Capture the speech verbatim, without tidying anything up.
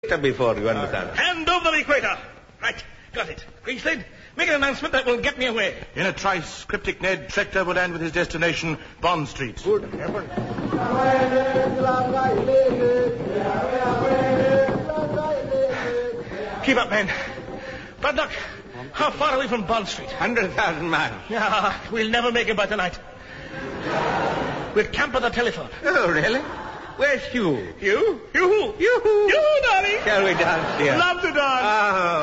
before, you understand. Hand over the equator. Right, got it. Greenslade, make an announcement that will get me away. In a trice, Cryptic Ned trekked overland with his destination, Bond Street. Good heavens. Keep up, men. Braddock, how far away from Bond Street? Hundred thousand miles. Yeah, we'll never make it by tonight. We'll camp at the telephone. Oh, really? Where's Hugh? You? You? You? You, darling. Shall we dance here? Love to dance. Oh.